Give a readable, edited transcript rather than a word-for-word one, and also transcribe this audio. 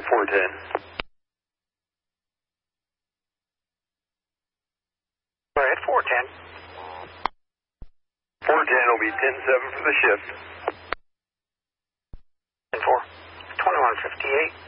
410. Go ahead, 410. 410 will be 10-7 for the shift. 10-4. 2158.